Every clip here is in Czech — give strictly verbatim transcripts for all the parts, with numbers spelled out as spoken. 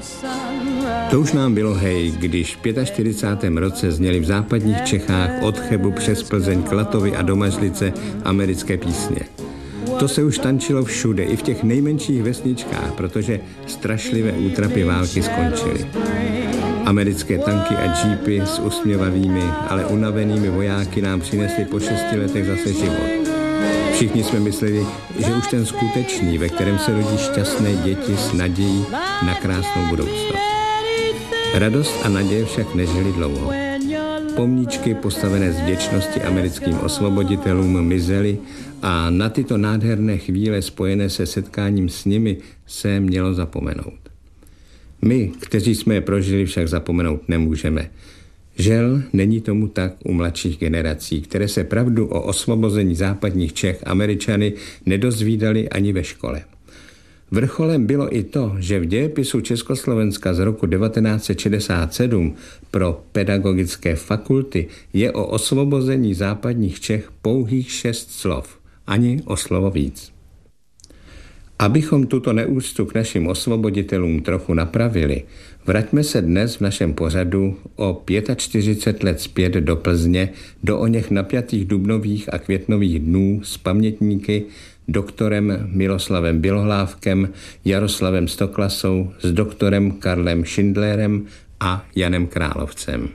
To už nám bylo hej, když v čtyřicátém pátém roce zněly v západních Čechách od Chebu přes Plzeň, Klatovy a Domažlice americké písně. To se už tančilo všude, i v těch nejmenších vesničkách, protože strašlivé útrapy války skončily. Americké tanky a džípy s usměvavými, ale unavenými vojáky nám přinesly po šesti letech zase život. Všichni jsme mysleli, že už ten skutečný, ve kterém se rodí šťastné děti s nadějí na krásnou budoucnost. Radost a naděje však nežily dlouho. Pomníčky postavené z vděčnosti americkým osvoboditelům mizely a na tyto nádherné chvíle spojené se setkáním s nimi se mělo zapomenout. My, kteří jsme je prožili, však zapomenout nemůžeme. Žel, není tomu tak u mladších generací, které se pravdu o osvobození západních Čech Američany nedozvídali ani ve škole. Vrcholem bylo i to, že v dějepisu Československa z roku devatenáct set šedesát sedm pro pedagogické fakulty je o osvobození západních Čech pouhých šest slov, ani o slovo víc. Abychom tuto neúctu k našim osvoboditelům trochu napravili, vraťme se dnes v našem pořadu o čtyřicet pět let zpět do Plzně, do oněch napjatých dubnových a květnových dnů s pamětníky doktorem Miloslavem Bělohlávkem, Jaroslavem Stoklasou, s doktorem Karlem Schindlerem a Janem Královcem.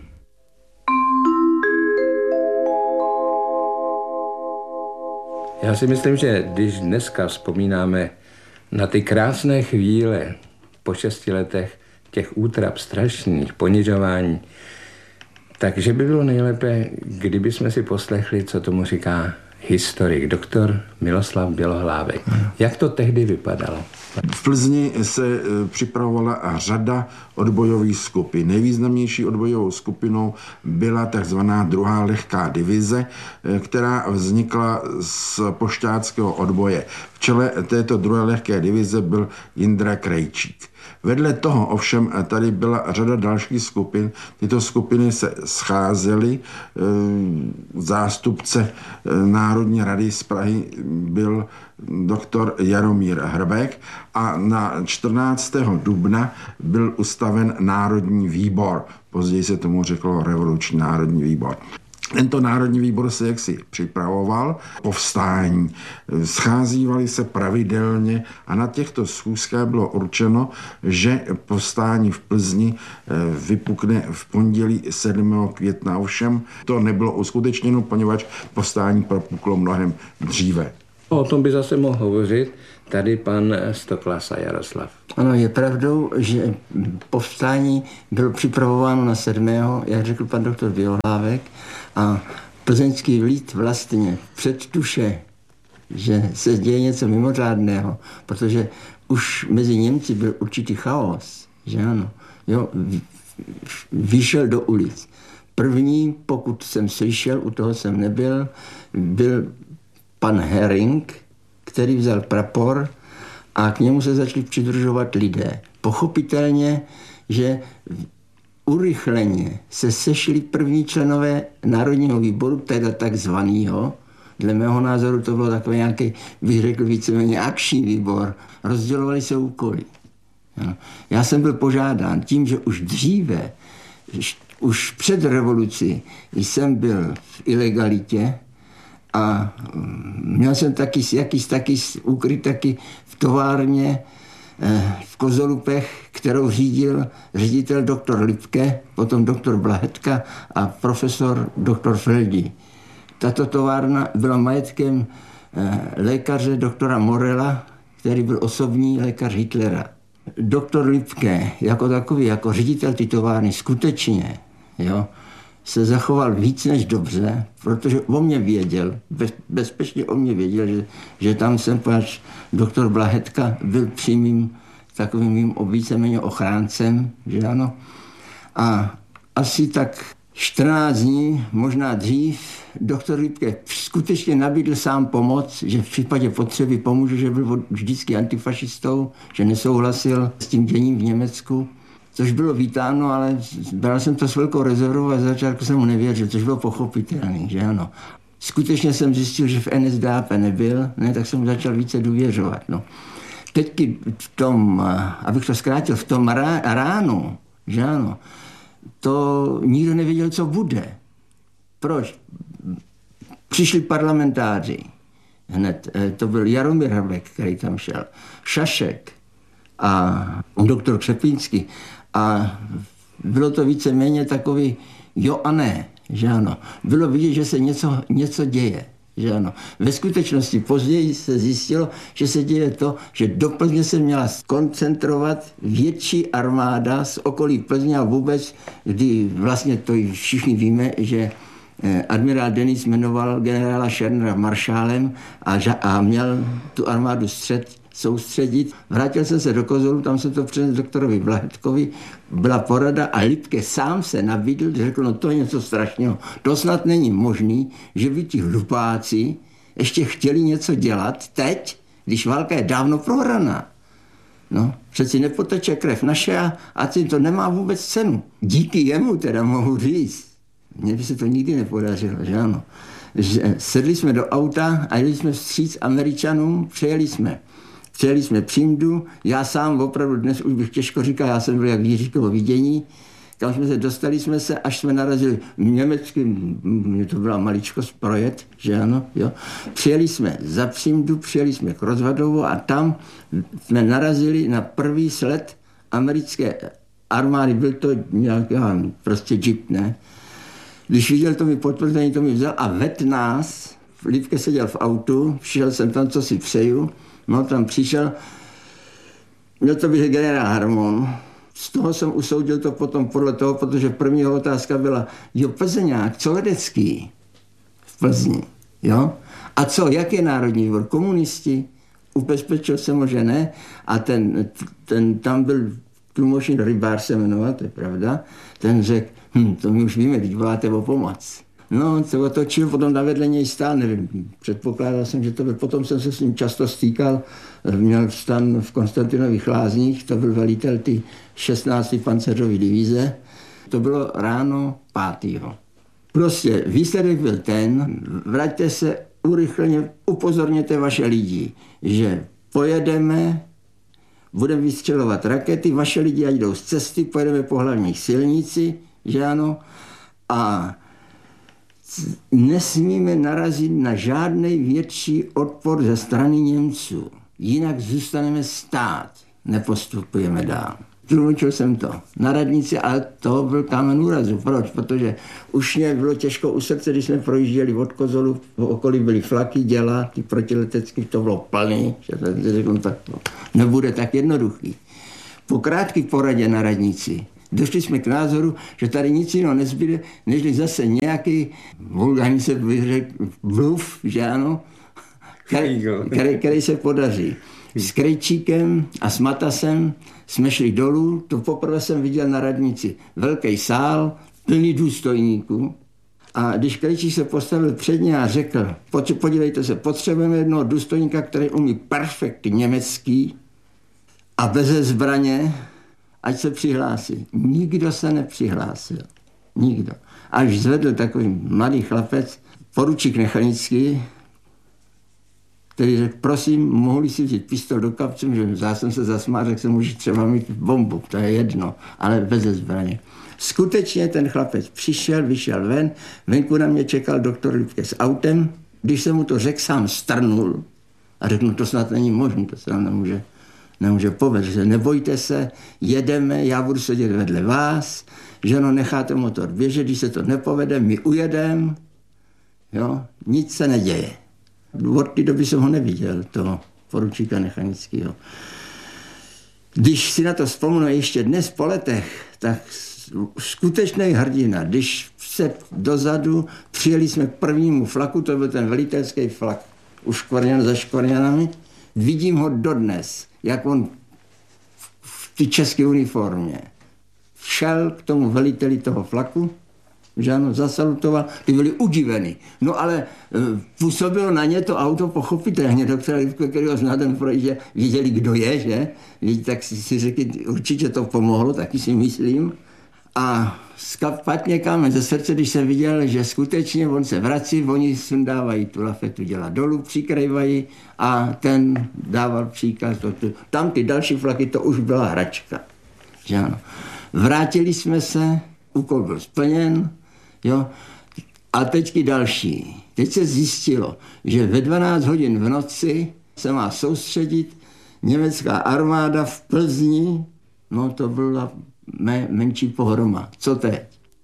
Já si myslím, že když dneska vzpomínáme na ty krásné chvíle po šesti letech těch útrap strašných, ponižování, takže by bylo nejlépe, kdyby jsme si poslechli, co tomu říká historik, doktor Miloslav Bělohlávek. Jak to tehdy vypadalo? V Plzni se připravovala řada odbojových skupin. Nejvýznamnější odbojovou skupinou byla takzvaná druhá lehká divize, která vznikla z pošťáckého odboje. V čele této druhé lehké divize byl Jindra Krejčík. Vedle toho ovšem tady byla řada dalších skupin. Tyto skupiny se scházely. Zástupce Národní rady z Prahy byl doktor Jaromír Hrbek a na čtrnáctého dubna byl ustaven Národní výbor. Později se tomu řeklo Revoluční národní výbor. Tento národní výbor se jaksi připravoval povstání. Scházívali se pravidelně a na těchto schůzkách bylo určeno, že povstání v Plzni vypukne v pondělí sedmého května. Ovšem to nebylo uskutečněno, poněvadž povstání propuklo mnohem dříve. O tom by zase mohl hovořit tady pan Stoklasa Jaroslav. Ano, je pravdou, že povstání bylo připravováno na sedmého jak řekl pan doktor Bělohlávek, a plzeňský lid vlastně předtuše, že se děje něco mimořádného, protože už mezi Němci byl určitý chaos, že ano, jo, vyšel do ulic. První, pokud jsem slyšel, u toho jsem nebyl, byl pan Hering, který vzal prapor a k němu se začali přidružovat lidé. Pochopitelně, že urychleně se sešli první členové Národního výboru, teda takzvanýho. Dle mého názoru to bylo takový nějaký, bych řekl, víceméně akční výbor. Rozdělovali se úkoly. Já jsem byl požádán tím, že už dříve, už před revolucí jsem byl v ilegalitě a měl jsem taky jakýs taky ukryt taky v továrně v Kozolupech, kterou řídil ředitel doktor Lipke, potom doktor Blahetka a profesor doktor Feldi. Tato továrna byla majetkem lékaře doktora Morela, který byl osobní lékař Hitlera. Doktor Lipke jako takový, jako ředitel ty továrny skutečně, jo, se zachoval víc než dobře, protože o mě věděl, bez, bezpečně o mě věděl, že, že tam jsem, pač doktor Blahetka byl přímým takovým mým víceméně ochráncem, že ano. A asi tak čtrnáct dní, možná dřív, doktor Lipke skutečně nabídl sám pomoc, že v případě potřeby pomůže, že byl vždycky antifašistou, že nesouhlasil s tím děním v Německu. Což bylo vítáno, ale bral jsem to s velkou rezervou a začátku jsem mu nevěřil, což bylo pochopitelné, že ano. Skutečně jsem zjistil, že v N S D A P nebyl, ne, tak jsem mu začal více důvěřovat. No. teď v tom, abych to zkrátil, v tom ránu, že ano, to nikdo nevěděl, co bude. Proč? Přišli parlamentáři. Hned, to byl Jaromír Hrbek, který tam šel, Šašek a doktor Křepínský. A bylo to víceméně takový jo a ne, že ano. Bylo vidět, že se něco, něco děje, že ano. Ve skutečnosti později se zjistilo, že se děje to, že do Plzně se měla koncentrovat větší armáda z okolí Plzně a vůbec, kdy vlastně to všichni víme, že admirál Denis jmenoval generála Schernera maršálem a, a měl tu armádu střed, soustředit. Vrátil jsem se do Kozolu, tam jsem to přinesl doktorovi Blahetkovi, byla porada a Lipke sám se nabídl, řekl, no to je něco strašného. To snad není možný, že by ti hlupáci ještě chtěli něco dělat teď, když válka je dávno prohraná. No, přeci nepoteče krev naše a, a tím to nemá vůbec cenu. Díky jemu teda mohu říct. Mně by se to nikdy nepodařilo, že ano. Že sedli jsme do auta a jeli jsme vstříc Američanům, přejeli jsme. Přejeli jsme Přimdu, já sám opravdu dnes už bych těžko říkal, já jsem byl jak Jiříkovo vidění, kam jsme se dostali jsme se, až jsme narazili německým, to byla maličkost projet, že ano, jo. Přijeli jsme za Přimdu, přijeli jsme k Rozvadovu a tam jsme narazili na první sled americké armády, byl to nějaký prostě džip, ne. Když viděl to mi potvrzení, to mi vzal a ved nás, Lipke seděl v autu, přišel jsem tam, co si přeju, no tam přišel, měl to být generál Harmon, z toho jsem usoudil to potom podle toho, protože první otázka byla, jo, Plzeňák, co Ledecký v Plzni, jo? A co, jak je Národní výbor, komunisti? Ubezpečil jsem ho, že ne, a ten, ten tam byl tlumočník Rybár se jmenoval, to je pravda, ten řekl, hm, to my už víme, když voláte o pomoc. No, to otočil, potom na vedle něj stál, nevím, předpokládal jsem, že to byl, potom jsem se s ním často stýkal, měl stan v Konstantinových Lázních, to byl velitel ty šestnácté pancéřové divize, to bylo ráno pátého Prostě výsledek byl ten, vraťte se urychleně, upozorněte vaše lidi, že pojedeme, budeme vystřelovat rakety, vaše lidi ať jdou z cesty, pojedeme po hlavní silnici, že ano, a nesmíme narazit na žádný větší odpor ze strany Němců. Jinak zůstaneme stát, nepostupujeme dál. Tlumočil jsem to na radnici, ale to byl kámen úrazu. Proč? Protože už mě bylo těžko u srdce, když jsme projížděli od Kozolu, v okolí byly flaky, děla, ty protiletecké, to bylo plný, že to, řekl, tak to nebude tak jednoduchý. Po krátké poradě na radnici došli jsme k názoru, že tady nic jiného nezbyde, nežli zase nějaký, vulgárně se vyřekl, bluf, že ano, který, který, který se podaří. S Krejčíkem a s Matasem jsme šli dolů, to poprvé jsem viděl na radnici. Velký sál, plný důstojníků. A když Krejčík se postavil před ně a řekl, podívejte se, potřebujeme jednoho důstojníka, který umí perfekt německý a beze zbraně, ať se přihlásí. Nikdo se nepřihlásil. Nikdo. Až zvedl takový mladý chlapec, poručík Nechanický, který řekl, prosím, mohli si vzít pistol do kapsy, že já jsem se zasmál, řekl jsem, může třeba mít bombu, to je jedno, ale bez zbraně. Skutečně ten chlapec přišel, vyšel ven, venku na mě čekal doktor Lipke s autem, když jsem mu to řekl, sám strnul a řekl, no to snad není možné, to se nám nemůže, nemůže povést, že nebojte se, jedeme, já budu sedět vedle vás, že no necháte motor běžet, když se to nepovede, my ujedeme, jo, nic se neděje. Od té doby jsem ho neviděl, toho poručíka Nechanického. Když si na to vzpomenu ještě dnes po letech, tak skutečný hrdina, když se dozadu přijeli jsme k prvnímu flaku, to byl ten velitelský flak u Škvarňan za Škvarňanami, vidím ho dodnes, jak on v té české uniformě šel k tomu veliteli toho flaku, že ano, zasalutoval, ty byli udiveni. No ale e, působilo na ně to auto pochopitelně, doktora Lipke, kterého zná ten projíždě, věděli, kdo je, že? Tak si, si řekli, určitě to pomohlo, taky si myslím. A špatně kámen ze srdce, když jsem viděl, že skutečně on se vrací, oni sundávají tu lafetu, dělá dolů, přikrývají a ten dával příkaz. To, to, tam ty další flaky, to už byla hračka. Že ano. Vrátili jsme se, úkol byl splněn, jo. A teďky další. Teď se zjistilo, že ve dvanáct hodin v noci se má soustředit německá armáda v Plzni. No to byla mé menší pohroma. Co teď?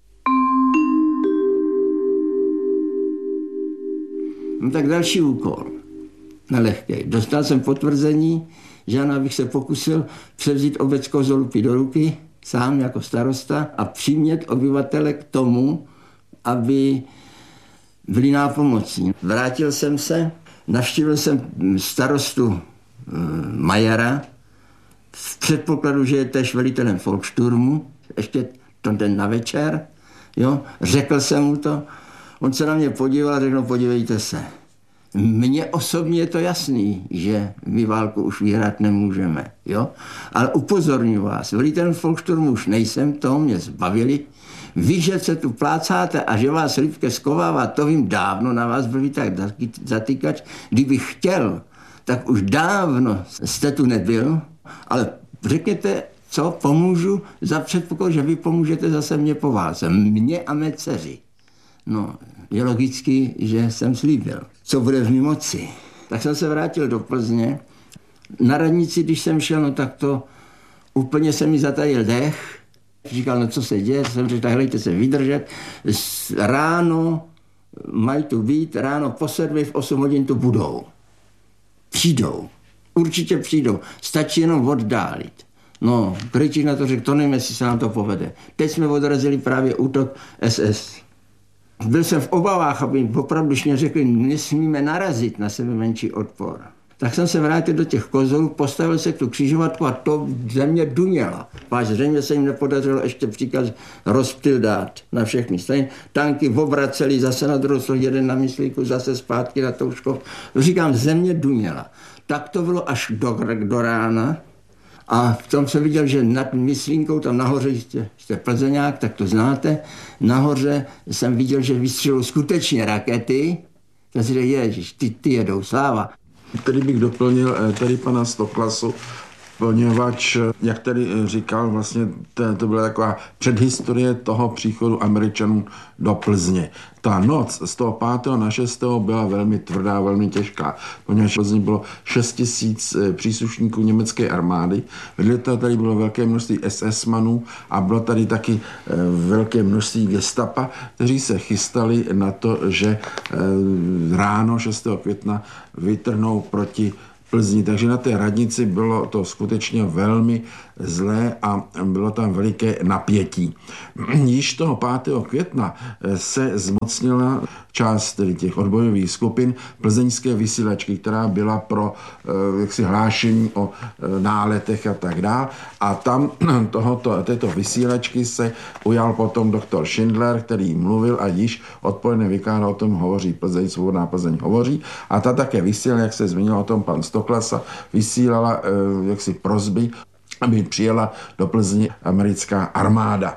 No tak další úkol. Nelehký. Dostal jsem potvrzení, že abych se pokusil převzít obec Kozolupy do ruky, sám jako starosta, a přimět obyvatele k tomu, aby byli nápomocní. Vrátil jsem se, navštívil jsem starostu e, Majera v předpokladu, že je též velitelem Volkssturmu, ještě ten den na večer, jo, řekl jsem mu to, on se na mě podíval a řekl, no podívejte se, mně osobně je to jasný, že my válku už vyhrát nemůžeme, jo, ale upozorňuji vás, velitelem Volkssturmu už nejsem, toho mě zbavili. Vy, že se tu plácáte a že vás Lipke skovává, to vím dávno, na vás byl tak zatýkač. Kdybych chtěl, tak už dávno jste tu nebyl, ale řekněte, co pomůžu za předpoklad, že vy pomůžete zase mě po válce, mě a mé dceři. No, je logicky, že jsem slíbil, co bude v mý moci. Tak jsem se vrátil do Plzně. Na radnici, když jsem šel, no tak to úplně se mi zatajil dech. Říkal, no co se děje, jsem řekl, tak hlejte se vydržet, ráno mají tu být, ráno po sedmi v osm hodin tu budou. Přijdou, určitě přijdou, stačí jenom oddálit. No, Krejčík na to řekl, to nevím, jestli se nám to povede. Teď jsme odrazili právě útok S S. Byl jsem v obavách, aby opravdu mě řekli, nesmíme narazit na sebe menší odpor. Tak jsem se vrátil do těch Kozolů, postavil se k tu křižovatku a to země duněla. Páč zřejmě se jim nepodařilo ještě příkaz rozptyl dát na všechny strany. Tanky obraceli zase na druhou stranu, jeden na Myslíku, zase zpátky na Touškov. Říkám, země duněla. Tak to bylo až do, do rána. A v tom jsem viděl, že nad Myslínkou, tam nahoře jste, jste Plzeňák, tak to znáte, nahoře jsem viděl, že vystřelou skutečně rakety. Tak si řekl, ježiš, ty, ty jedou, sláva. Tady bych doplnil tady pana Stoklasu, poněvadž, jak tady říkal, vlastně to, to byla taková předhistorie toho příchodu Američanů do Plzně. Ta noc z toho pátého na šestého byla velmi tvrdá, velmi těžká, poněvadž v Plzni bylo šest tisíc příslušníků německé armády, vedle toho tady bylo velké množství S S manů a bylo tady taky velké množství gestapa, kteří se chystali na to, že ráno šestého května vytrhnou proti Plzni, takže na té radnici bylo to skutečně velmi zlé a bylo tam veliké napětí. Již toho pátého května se zmocnila část tedy těch odbojových skupin plzeňské vysílačky, která byla pro jaksi hlášení o náletech a tak dále. A tam tohoto, této vysílačky se ujal potom doktor Schindler, který mluvil a již odpoledne vykládal o tom hovoří Plzeň, Svobodná Plzeň hovoří. A ta také vysílala, jak se zmínil o tom pan Stoklasa, vysílala jaksi prosby, aby přijela do Plzně americká armáda.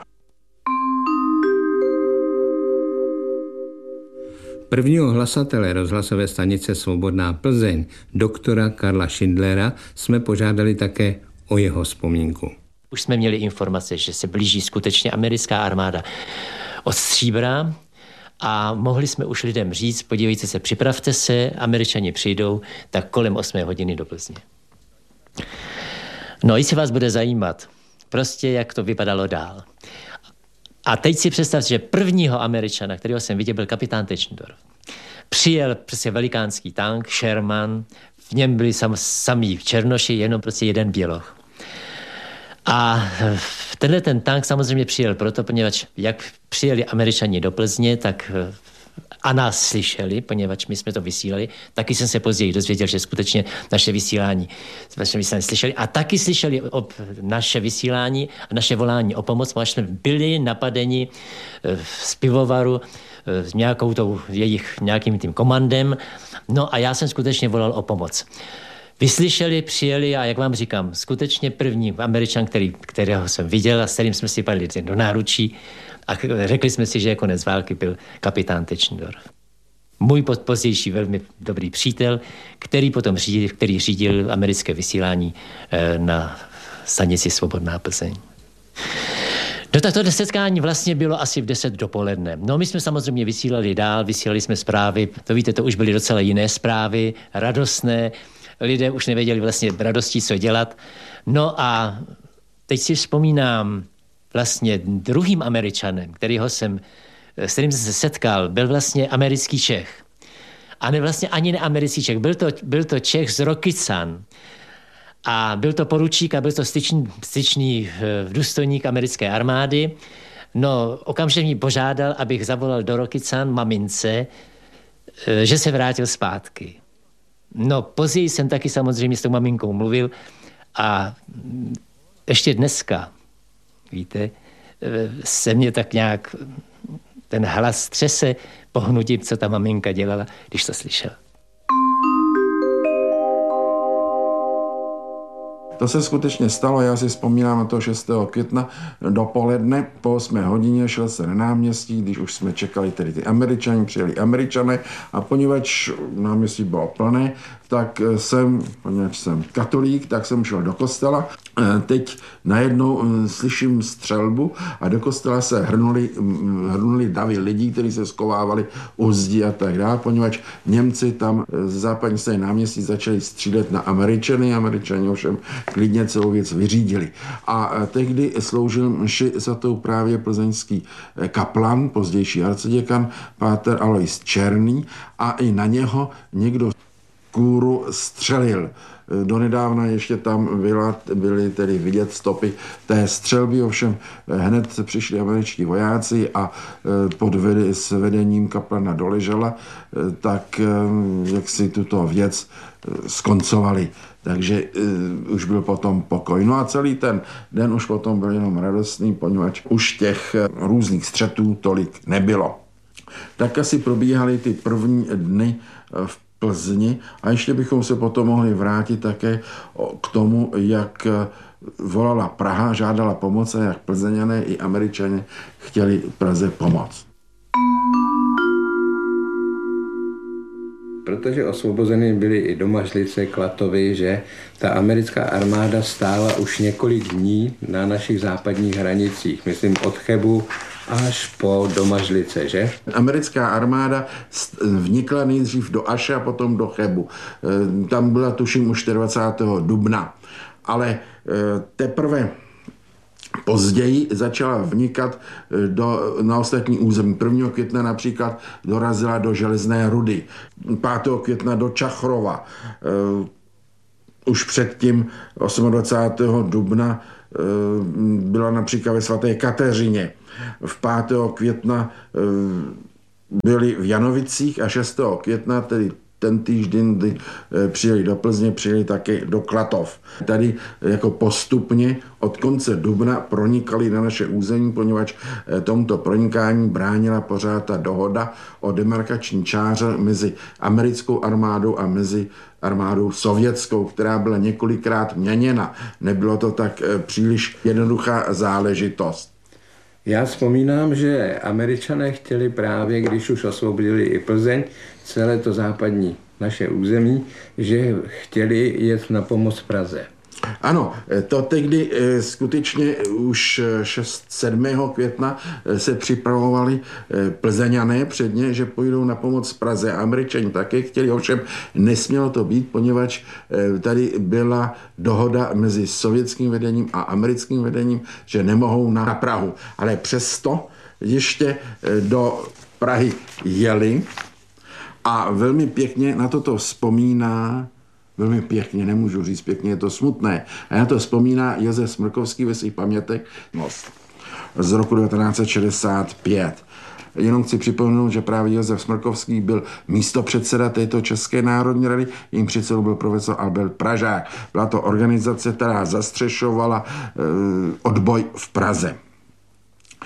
Prvního hlasatele rozhlasové stanice Svobodná Plzeň, doktora Karla Schindlera, jsme požádali také o jeho vzpomínku. Už jsme měli informace, že se blíží skutečně americká armáda od Stříbra a mohli jsme už lidem říct, podívejte se, připravte se, Američani přijdou, tak kolem osmé hodiny do Plzně. No, jestli vás bude zajímat, prostě jak to vypadalo dál. A teď si představte, že prvního Američana, kterého jsem viděl, byl kapitán Tečendorf. Přijel prostě velikánský tank, Sherman, v něm byli sam, samí černoši, jenom prostě jeden běloch. A tenhle ten tank samozřejmě přijel proto, poněvadž jak přijeli Američani do Plzně, tak a nás slyšeli, poněvadž my jsme to vysílali. Taky jsem se později dozvěděl, že skutečně naše vysílání, naše vysílání slyšeli. A taky slyšeli o naše vysílání a naše volání o pomoc, protože jsme byli napadeni z pivovaru s nějakou tou jejich nějakým tím komandem. No a já jsem skutečně volal o pomoc. vyslyšeli, přijeli a jak vám říkám, skutečně první Američan, který, kterého jsem viděl a s kterým jsme si padli do náručí a řekli jsme si, že je konec války, byl kapitán Tischendorf. Můj pozdější velmi dobrý přítel, který potom řídil, který řídil americké vysílání na stanici Svobodná Plzeň. No tak to setkání vlastně bylo asi v deset dopoledne. No my jsme samozřejmě vysílali dál, vysílali jsme zprávy, to víte, to už byly docela jiné zprávy, radostné, lidé už nevěděli vlastně radostí, co dělat. No a teď si vzpomínám, vlastně druhým Američanem, kterýho jsem, s kterým jsem se setkal, byl vlastně americký Čech. A ne vlastně ani ne americký Čech, byl to, byl to Čech z Rokycan. A byl to poručík a byl to styčný, styčný důstojník americké armády. No, okamžitě mě požádal, abych zavolal do Rokycan mamince, že se vrátil zpátky. No, později jsem taky samozřejmě s tou maminkou mluvil a ještě dneska, víte, se mě tak nějak ten hlas třese pohnutím, co ta maminka dělala, když to slyšela. To se skutečně stalo, já si vzpomínám na to šestého května dopoledne, po osmé hodině šel se na náměstí, když už jsme čekali tedy ty Američani, přijeli Američané a poněvadž náměstí bylo plné, tak jsem, poněvadž jsem katolík, tak jsem šel do kostela. Teď najednou slyším střelbu a do kostela se hrnuli, hrnuli davy lidí, kteří se skovávali u zdi a tak dále, poněvadž Němci tam z západní strany náměstí začali střílet na Američany, Američani ovšem klidně celou věc vyřídili. A tehdy sloužil mši svatou právě plzeňský kaplan, pozdější arciděkan, páter Alois Černý, a i na něho někdo kůru střelil. Donedávna ještě tam byla, byly tedy vidět stopy té střelby, ovšem hned přišli američtí vojáci a pod vede, s vedením kaplana Doležela, tak jak si tuto věc skoncovali. Takže uh, už byl potom pokoj. No a celý ten den už potom byl jenom radostný, poněvadž už těch různých střetů tolik nebylo. Tak asi probíhaly ty první dny v Plzni a ještě bychom se potom mohli vrátit také k tomu, jak volala Praha, žádala pomoc a jak Plzeňané i Američané chtěli Praze pomoct. Protože osvobozeny byly i Domažlice, Klatovy, že ta americká armáda stála už několik dní na našich západních hranicích, myslím od Chebu až po Domažlice, že? Americká armáda vnikla nejdřív do Aše a potom do Chebu. Tam byla tuším už dvacátého dubna, ale teprve později začala vnikat do, na ostatní území. prvního května například dorazila do Železné Rudy, pátého května do Čachrova. Už předtím dvacátého osmého dubna byla například ve svaté Kateřině. V pátého května byli v Janovicích a šestého května, tedy ten týžden, kdy přijeli do Plzně, přijeli také do Klatov. Tady jako postupně od konce dubna pronikali na naše území, poněvadž tomuto pronikání bránila pořád ta dohoda o demarkační čáře mezi americkou armádou a mezi armádou sovětskou, která byla několikrát měněna. Nebylo to tak příliš jednoduchá záležitost. Já vzpomínám, že Američané chtěli právě, když už osvobodili i Plzeň, celé to západní naše území, že chtěli jet na pomoc Praze. Ano, to tehdy skutečně už sedmého května se připravovali Plzeňané předně, že půjdou na pomoc Praze. Američani také chtěli, ovšem nesmělo to být, poněvadž tady byla dohoda mezi sovětským vedením a americkým vedením, že nemohou na Prahu. Ale přesto ještě do Prahy jeli a velmi pěkně na toto vzpomíná, velmi pěkně, nemůžu říct pěkně, je to smutné, a na to vzpomíná Josef Smrkovský ve svých pamětech z roku devatenáct set šedesát pět. Jenom chci připomenout, že právě Josef Smrkovský byl místopředseda této České národní rady, jejím předsedou byl profesor Albert Pražák. Byla to organizace, která zastřešovala e, odboj v Praze.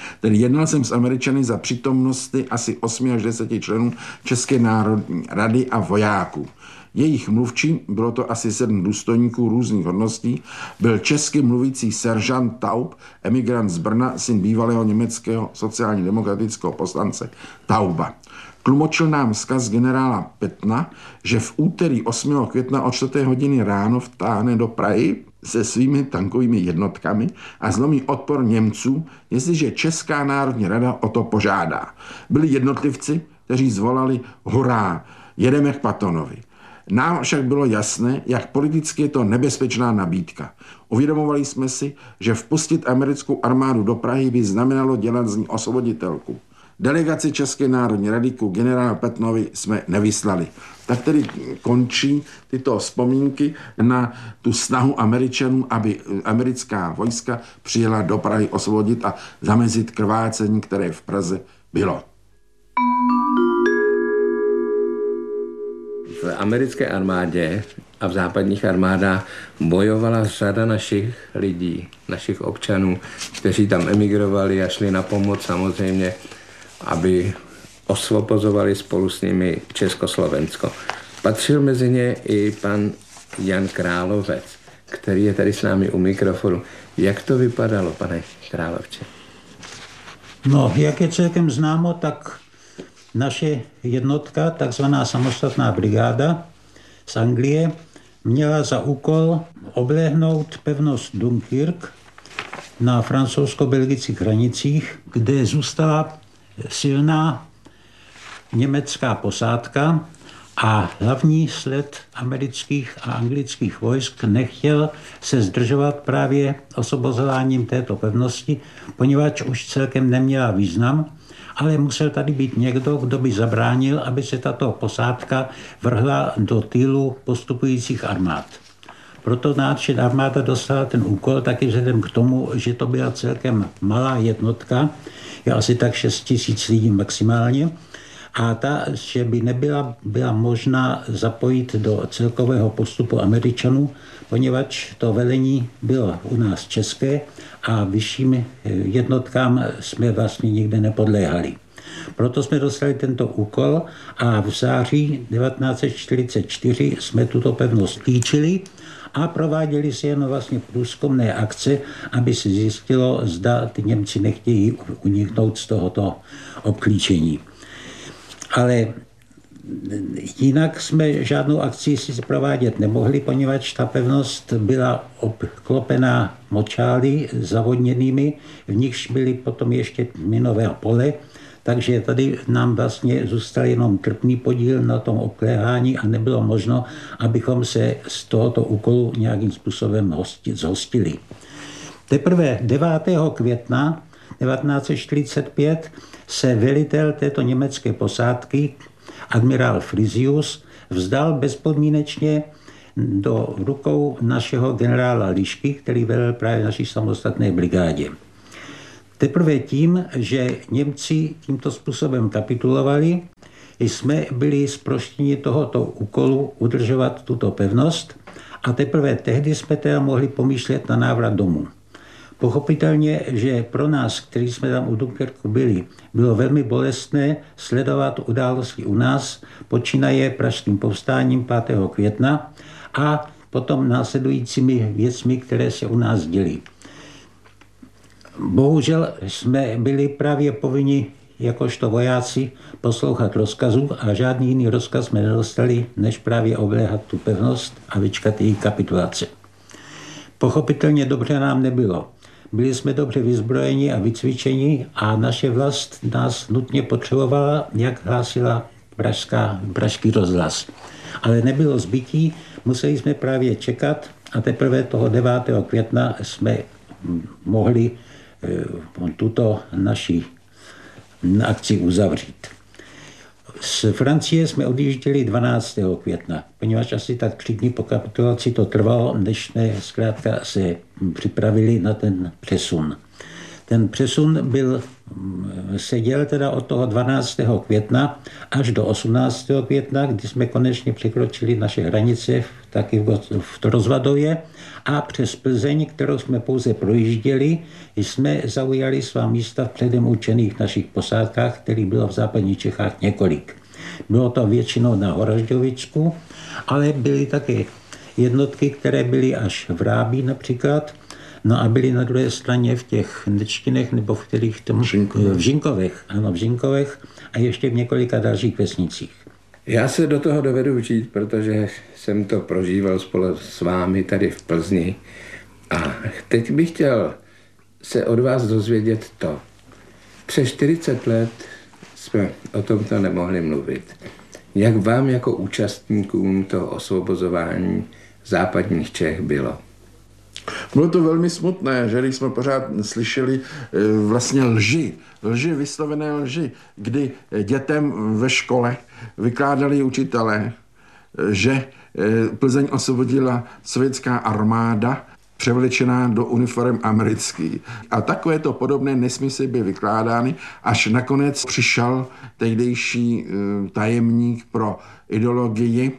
Tedy jednal jsem s Američany za přítomnosti asi osmi až deseti členů České národní rady a vojáků. Jejich mluvčí, bylo to asi sedm důstojníků různých hodností, byl česky mluvící seržant Taub, emigrant z Brna, syn bývalého německého sociálně demokratického poslance Tauba. Tlumočil nám vzkaz generála Petna, že v úterý osmého května od čtvrté hodiny ráno vtáhne do Prahy se svými tankovými jednotkami a zlomí odpor Němců, jestliže Česká národní rada o to požádá. Byli jednotlivci, kteří zvolali hurá, jedeme k Patonovi. Nám však bylo jasné, jak politicky je to nebezpečná nabídka. Uvědomovali jsme si, že vpustit americkou armádu do Prahy by znamenalo dělat z ní osvoboditelku. Delegaci České národní rady ku generálu Petnovi jsme nevyslali. Tak tedy končí tyto vzpomínky na tu snahu Američanů, aby americká vojska přijela do Prahy osvobodit a zamezit krvácení, které v Praze bylo. V americké armádě a v západních armádách bojovala řada našich lidí, našich občanů, kteří tam emigrovali a šli na pomoc samozřejmě, aby osvobozovali spolu s nimi Československo. Patřil mezi ně i pan Jan Královec, který je tady s námi u mikrofonu. Jak to vypadalo, pane Královče? No, jak je celkem známo, tak naše jednotka, takzvaná samostatná brigáda z Anglie, měla za úkol obléhnout pevnost Dunkirk na francouzsko-belgických hranicích, kde zůstala silná německá posádka a hlavní sled amerických a anglických vojsk nechtěl se zdržovat právě osvobozováním této pevnosti, poněvadž už celkem neměla význam, ale musel tady být někdo, kdo by zabránil, aby se tato posádka vrhla do tylu postupujících armád. Proto naše armáda dostala ten úkol taky vzhledem k tomu, že to byla celkem malá jednotka, je asi tak šest tisíc lidí maximálně, a ta, že by nebyla byla možná zapojit do celkového postupu Američanů, poněvadž to velení bylo u nás české a vyšším jednotkám jsme vlastně nikde nepodléhali. Proto jsme dostali tento úkol a v září devatenáct set čtyřicet čtyři jsme tuto pevnost týčili a prováděli se jen vlastně průzkumné akce, aby se zjistilo, zda ty Němci nechtějí uniknout z tohoto obklíčení. Ale jinak jsme žádnou akci si provádět nemohli, poněvadž ta pevnost byla obklopená močály zavodněnými, v nichž byly potom ještě minové pole, takže tady nám vlastně zůstal jenom trpný podíl na tom obkléhání a nebylo možno, abychom se z tohoto úkolu nějakým způsobem zhostili. Teprve devátého května devatenáct set čtyřicet pět se velitel této německé posádky, admirál Frisius, vzdal bezpodmínečně do rukou našeho generála Lišky, který velel právě naší samostatné brigádě. Teprve tím, že Němci tímto způsobem kapitulovali, jsme byli zproštěni tohoto úkolu udržovat tuto pevnost a teprve tehdy jsme teda mohli pomýšlet na návrat domů. Pochopitelně, že pro nás, kteří jsme tam u Dunkerku byli, bylo velmi bolestné sledovat události u nás, počínaje pražským povstáním pátého května a potom následujícími věcmi, které se u nás děly. Bohužel jsme byli právě povinni jakožto vojáci poslouchat rozkazů a žádný jiný rozkaz jsme nedostali, než právě obléhat tu pevnost a vyčkat její kapitulace. Pochopitelně dobře nám nebylo. Byli jsme dobře vyzbrojeni a vycvičeni a naše vlast nás nutně potřebovala, jak hlásila pražská, pražský rozhlas. Ale nebylo zbytí, museli jsme právě čekat a teprve toho devátého května jsme mohli tuto naši akci uzavřít. Z Francie jsme odjížděli dvanáctého května, poněvadž asi tak tři dny po kapitulaci to trvalo, než jsme zkrátka se připravili na ten přesun. Ten přesun byl, seděl teda od toho dvanáctého května až do osmnáctého května, kdy jsme konečně překročili naše hranice taky v Rozvadově a přes Plzeň, kterou jsme pouze projížděli, jsme zaujali svá místa v předem určených našich posádkách, kterých bylo v západních Čechách několik. Bylo to většinou na Horažďovicku, ale byly také jednotky, které byly až v Rábí například, no a byly na druhé straně v těch Nečtinech nebo v kterých tom, v Žinkovech, ano, v Žinkovech a ještě v několika dalších vesnicích. Já se do toho dovedu učit, protože jsem to prožíval spolu s vámi tady v Plzni. A teď bych chtěl se od vás dozvědět to. Přes čtyřicet let jsme o tomto nemohli mluvit. Jak vám jako účastníkům toho osvobozování západních Čech bylo? Bylo to velmi smutné, že když jsme pořád slyšeli vlastně lži, lži, vyslovené lži, kdy dětem ve škole vykládali učitelé, že Plzeň osvobodila sovětská armáda, převlečená do uniform americký. A takovéto podobné nesmysly by vykládány, až nakonec přišel tehdejší tajemník pro ideologii,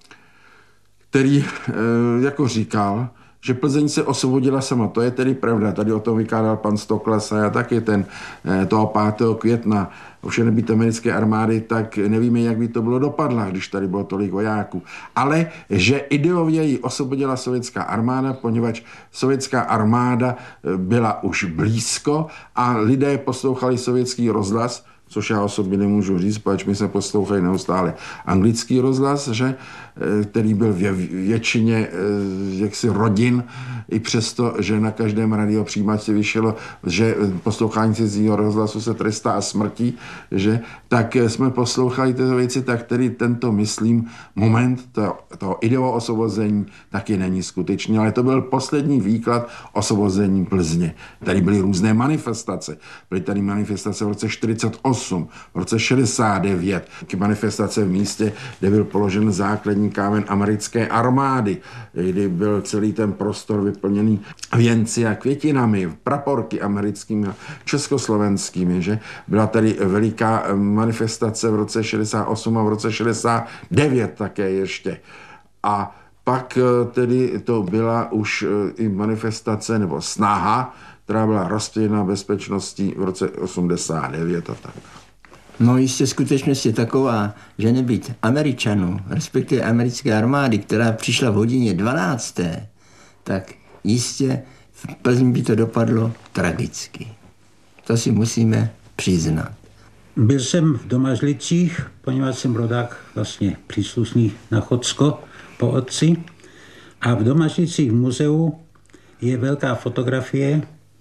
který jako říkal, že Plzeň se osvobodila sama. To je tedy pravda. Tady o tom vykládal pan Stokles a taky ten toho pátého května. Už nebýt americké armády, tak nevíme, jak by to bylo dopadlo, když tady bylo tolik vojáků. Ale že ideově ji osvobodila sovětská armáda, poněvadž sovětská armáda byla už blízko a lidé poslouchali sovětský rozhlas, což já osobně nemůžu říct, protože my jsme poslouchali neustále anglický rozhlas, že, který byl ve většině jaksi rodin, i přesto, že na každém radiopřijímači vyšlo, že poslouchání cizího rozhlasu se trestá a smrtí, že, tak jsme poslouchali tyto věci, tak tedy tento, myslím, moment toho, toho ideového osvobození taky není skutečný, ale to byl poslední výklad osvobození Plzně. Tady byly různé manifestace. Byly tady manifestace v roce čtyřicet osm, v roce šedesát devět, manifestace v místě, kde byl položen základní kámen americké armády, kdy byl celý ten prostor vyplněný věnci a květinami, praporky americkými a československými, že byla tady veliká manifestace v roce šedesát osm a v roce šedesát devět také ještě. A pak tedy to byla už i manifestace nebo snaha, která byla rozptýlena bezpečností v roce osmdesát devět a tak. No jistě skutečnost je taková, že nebýt Američanů, respektive americké armády, která přišla v hodině dvanácté, tak jistě v Plzni by to dopadlo tragicky. To si musíme přiznat. Byl jsem v Domažlicích, poněvadž jsem rodák vlastně příslušný na Chocko po otci. A v Domažlicích v muzeu je velká fotografie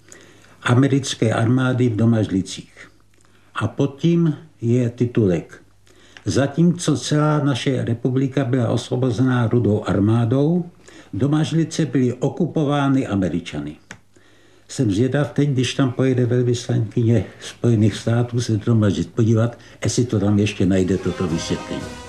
americké armády v Domažlicích. A pod tím je titulek. Zatímco celá naše republika byla osvobozená Rudou armádou, Domažlice byly okupovány Američany. Jsem zvědav teď, když tam pojede velvyslankyně Spojených států se do Domažlic podívat, jestli to tam ještě najde toto vysvětlení.